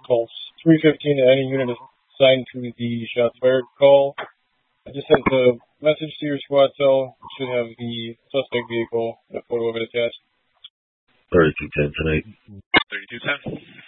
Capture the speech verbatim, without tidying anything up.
call three fifteen to any unit assigned to the shots fired call. I just sent a message to your squad cell. It should have the suspect vehicle and a photo of it attached. thirty-two ten tonight. thirty-two ten.